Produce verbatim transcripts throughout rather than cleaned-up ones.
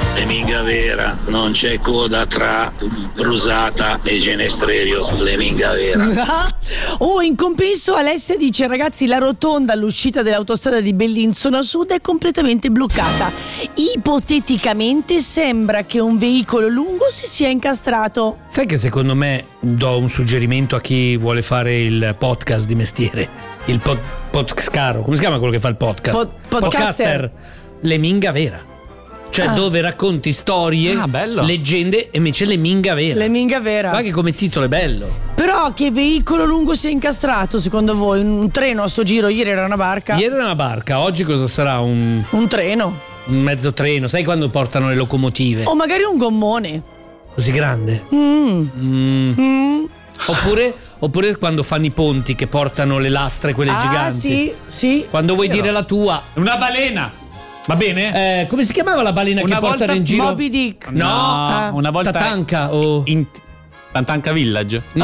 è minga vera, non c'è coda tra Brusata e Genestrerio, le minga vera. Oh, in compenso Alessia dice: ragazzi, la rotonda all'uscita dell'autostrada di Bellinzona Sud è completamente bloccata. Ipoteticamente sembra che un veicolo lungo si sia incastrato. Sai che secondo me, do un suggerimento a chi vuole fare il podcast di mestiere, il pod, podcastaro, come si chiama quello che fa il podcast? Pod, podcaster. Le minga vera. Cioè ah. dove racconti storie, ah, bello. leggende e invece le minga vera. Le minga vera. Ma che come titolo è bello. Però che veicolo lungo si è incastrato secondo voi? Un treno a sto giro? Ieri era una barca. Ieri era una barca, oggi cosa sarà? Un, un treno. Un mezzo treno, sai quando portano le locomotive? O magari un gommone. Così grande? Mm. Mm. Mm. Oppure, oppure quando fanno i ponti che portano le lastre, quelle ah, giganti. Sì, sì. Quando vuoi Però. dire la tua. Una balena. Va bene? Eh, come si chiamava la balena una che portano in giro? Moby Dick. No, ah. una volta Tatanka o in Tatanka Village. No.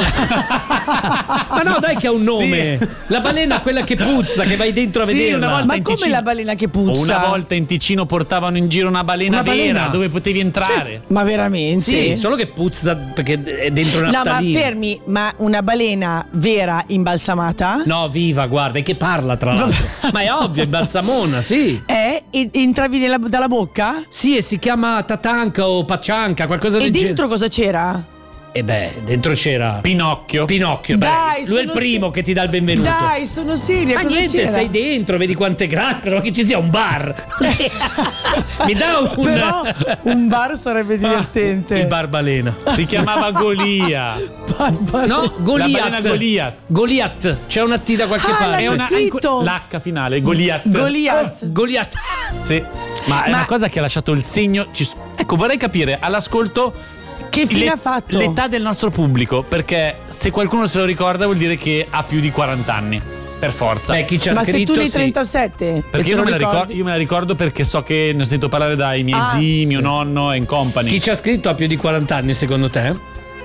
Ma no, dai che ha un nome. Sì. La balena, quella che puzza, che vai dentro a sì, vederla. Una volta Ma in come Ticino, la balena che puzza? Una volta in Ticino portavano in giro una balena, una balena. vera dove potevi entrare. Sì. Ma veramente? Sì, solo che puzza perché è dentro una No, naftalina. ma fermi, ma una balena vera imbalsamata? No, viva, guarda, e che parla tra l'altro. Ma è ovvio, è balsamona, sì. Eh? E entravi nella, dalla bocca? Sì, e si chiama Tatanka o Paccianca, qualcosa e del genere. E dentro cosa c'era? E beh, dentro c'era Pinocchio. Pinocchio, dai, beh, lui è il primo se... che ti dà il benvenuto. Dai, sono seria. Ma cosa niente, c'era? sei dentro, vedi quanto è grande, ma che ci sia un bar. Mi dà un Però un bar sarebbe divertente. Ah, il bar balena. Si chiamava Golia. No, Goliath. Goliath. Goliath. C'è una T da qualche ah, parte. È una scritto l'H finale, Goliath. Goliath. Goliath. Sì. Ma, ma è una cosa che ha lasciato il segno. Ci... Ecco, vorrei capire all'ascolto che fine le, ha fatto l'età del nostro pubblico, perché se qualcuno se lo ricorda vuol dire che ha più di quaranta anni. Per forza. Beh, chi ci ha ma scritto, se tu ne hai sì. trentasette perché io, non me la ricordo, io me la ricordo perché so che ne ho sentito parlare dai miei ah, zii, sì. mio nonno e in company. Chi ci ha scritto ha più di quaranta anni secondo te?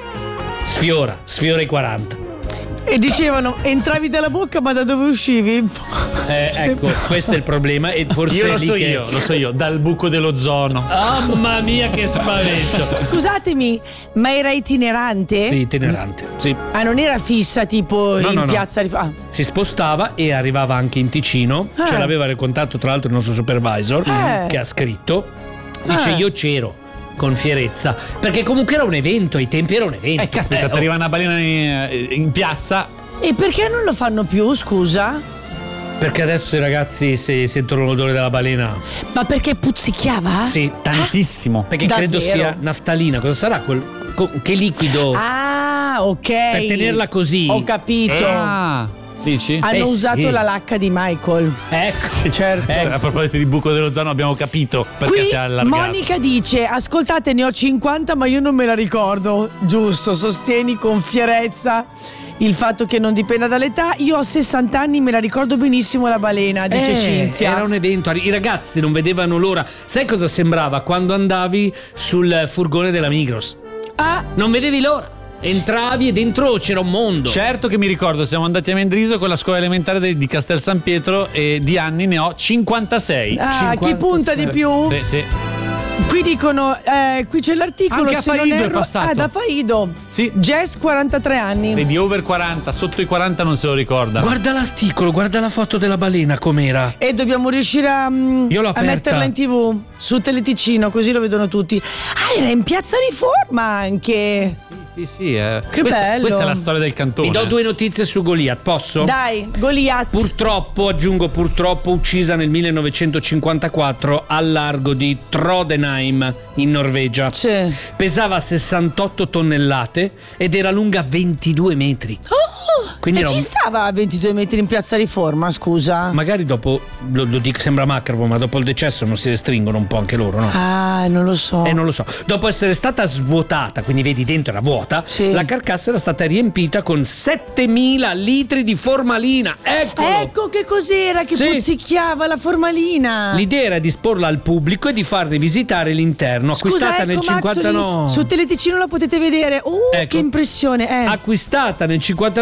Sfiora, sfiora i quaranta. E dicevano entravi dalla bocca ma da dove uscivi? Eh, ecco, questo è il problema e forse io è lo lì so che... io, lo so io, dal buco dell'ozono. Mamma mia che spavento. Scusatemi, ma era itinerante? Sì, itinerante, sì. Ah, non era fissa tipo no, in no, piazza no. di... ah. Si spostava e arrivava anche in Ticino. Ah. Ce l'aveva nel contatto tra l'altro il nostro supervisor eh. che ha scritto. Dice Ah. io c'ero con fierezza perché comunque era un evento, ai tempi era un evento. Eh caspita, eh, ti arriva una balena in, in piazza. E perché non lo fanno più, scusa? Perché adesso i ragazzi se sentono l'odore della balena. Ma perché puzzicchiava? Sì, tantissimo. Perché Davvero? credo sia naftalina. Cosa sarà quel co- che liquido? Ah, ok. Per tenerla così. Ho capito. Ah, dici? Hanno Eh, usato sì. la lacca di Michael. Eh sì, certo. Eh, a proposito di buco dell'ozono abbiamo capito perché Qui si è allargato. Monica dice: ascoltate, ne ho cinquanta ma io non me la ricordo. Giusto, sostieni con fierezza il fatto che non dipenda dall'età. Io ho sessanta anni, me la ricordo benissimo la balena, dice Eh, Cinzia. Era un evento, i ragazzi non vedevano l'ora. Sai cosa sembrava quando andavi sul furgone della Migros? Ah, Non vedevi l'ora. Entravi e dentro c'era un mondo. Certo che mi ricordo, siamo andati a Mendriso con la scuola elementare de- di Castel San Pietro e di anni ne ho cinquantasei. ah, chi cinquantasei. punta di più? Sì, sì. Qui dicono, eh, qui c'è l'articolo. Anche a se non Faido è erro, passato. ah, da Faido. Sì. Jess, quarantatré anni. Vedi, over quaranta, sotto i quaranta non se lo ricorda. Guarda l'articolo, guarda la foto della balena com'era. E dobbiamo riuscire a, mm, Io l'ho a aperta. metterla in tv su Teleticino, così lo vedono tutti. Ah, era in Piazza Riforma anche. Sì, sì, eh. Che questa, bello. Questa è la storia del cantone. Vi do due notizie su Goliath, posso? Dai, Goliath. Purtroppo, aggiungo purtroppo, uccisa nel millenovecentocinquantaquattro al largo di Trondheim in Norvegia. C'è. Pesava sessantotto tonnellate ed era lunga ventidue metri. Oh, Quindi e era ci un- stava a ventidue metri in Piazza Riforma, scusa. Magari dopo, lo, lo dico, sembra macabro, ma dopo il decesso non si restringono un po' anche loro, no? Ah, non lo so. Eh, non lo so. Dopo essere stata svuotata, quindi vedi dentro era vuota, Sì. la carcassa era stata riempita con settemila litri di formalina. Eccolo! Ecco che cos'era che Sì. puzzicchiava la formalina. L'idea era di esporla al pubblico e di farne visitare l'interno. Scusa, Acquistata ecco, nel Max, cinquantanove. lì su Teleticino la potete vedere. Uh, Ecco. che impressione. Eh. Acquistata nel cinquantanove da un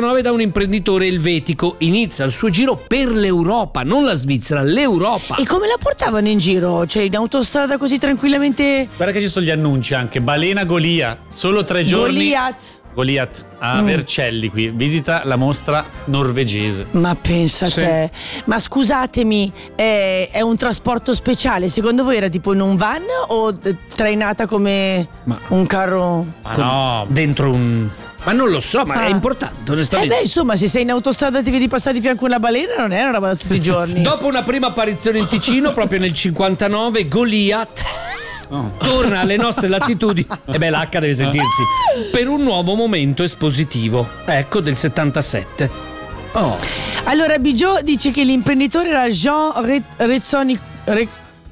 imprenditore elvetico. Inizia il suo giro per l'Europa, non la Svizzera, l'Europa. E come la portavano in giro? Cioè in autostrada così tranquillamente? Guarda che ci sono gli annunci anche. Balena Golia, solo tre giorni. Goliath. Goliath a Mm. Vercelli qui. Visita la mostra norvegese. Ma pensa a Sì. te. Ma scusatemi, è, è un trasporto speciale? Secondo voi era tipo in un van o d- trainata come Ma- un carro? Ma Con- no, Dentro un... Ma non lo so, ma Ah. è importante, Eh onestamente. beh, insomma, se sei in autostrada e ti vedi passare di fianco una balena, non è una roba da tutti i giorni. Dopo una prima apparizione in Ticino, proprio nel cinquantanove, Goliath no. torna alle nostre latitudini. E beh, l'H deve sentirsi. Per un nuovo momento espositivo. Ecco, del settantasette. Oh. Allora, Bijot dice che l'imprenditore era Jean Re- Rezzoni- Re-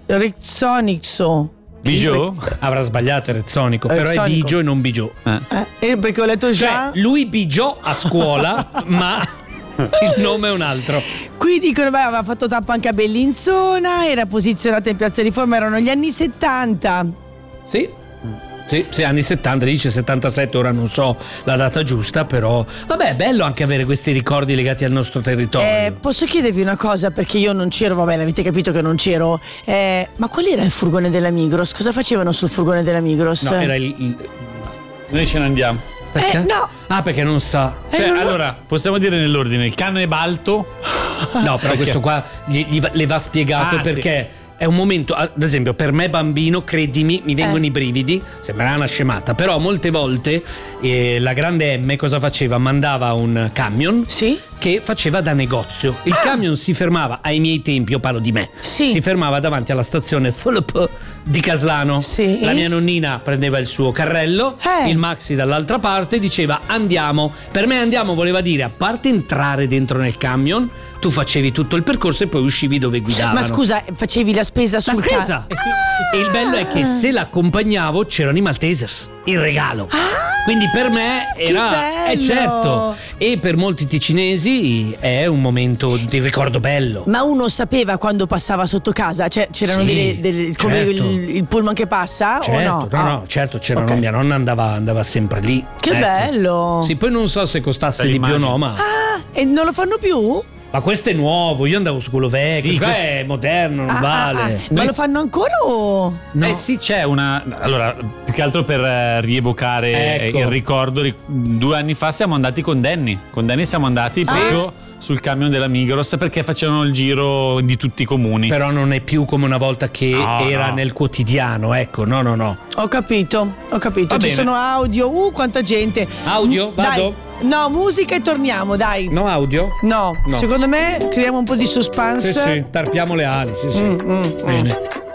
Rezzonixo. Bijot? Avrà sbagliato, è rezzonico, però è Rezzonico. Bigio e non Bijot. Eh, eh, perché ho letto Jean. Cioè, lui Bijot a scuola, ma il nome è un altro. Qui dicono, beh, aveva fatto tappa anche a Bellinzona, era posizionata in Piazza Riforma, erano gli anni settanta. Sì. Sì, sì, anni settanta, dice settantasette, ora non so la data giusta, però vabbè, è bello anche avere questi ricordi legati al nostro territorio. Eh, posso chiedervi una cosa, perché io non c'ero, vabbè, avete capito che non c'ero. Eh, ma qual era il furgone della Migros? Cosa facevano sul furgone della Migros? No, era il, il- Noi ce ne andiamo. perché? Eh, no. Ah, perché non sa. Eh, Cioè, non lo- allora, possiamo dire nell'ordine: il cane balto. No, però questo qua gli, gli va- le va spiegato Ah, perché è un momento, ad esempio per me bambino, credimi, mi vengono Eh. i brividi, sembrerà una scemata, però molte volte eh, la grande M cosa faceva? Mandava un camion Sì? che faceva da negozio. Il camion si fermava, ai miei tempi, io parlo di me, Sì. si fermava davanti alla stazione Fulp di Caslano. Sì. La mia nonnina prendeva il suo carrello, Eh. il maxi dall'altra parte, diceva andiamo. Per me andiamo voleva dire, a parte entrare dentro nel camion, tu facevi tutto il percorso e poi uscivi dove guidavano. Ma scusa, facevi la spesa La sul ca- spesa! Eh sì. E il bello è che se l'accompagnavo c'erano i Maltesers, il regalo. Quindi per me che era... Eh bello! certo! E per molti ticinesi è un momento di ricordo bello. Ma uno sapeva quando passava sotto casa? Cioè, c'erano Sì, delle, delle- come certo. il, il pullman che passa? Certo, o no? no, Ah. no, certo, c'erano, Ok. mia nonna andava, andava sempre lì. Che Ecco. bello! Sì, poi non so se costasse Te di più o l'immagini. no, ma... Ah, e non lo fanno più? Ma questo è nuovo, io andavo su quello vecchio, Sì, questo qua questo- è moderno, non Ah, vale. ah, ah. Ma Noi- lo fanno ancora o? No. Eh sì, c'è una. Allora, più che altro per eh, rievocare Ecco. il ricordo. ri- Due anni fa siamo andati con Danny. Con Danny siamo andati proprio sul camion della Migros perché facevano il giro di tutti i comuni. Però non è più come una volta che No, era no. nel quotidiano, ecco, no, no, no. Ho capito, ho capito. Va Ci bene. sono audio, uh, quanta gente. Audio? Mm, dai. Vado? No, musica e torniamo, dai. No audio? No, No. secondo me creiamo un po' di suspense. Sì, sì, tarpiamo le ali, sì, sì. Mm, mm, mm. Bene.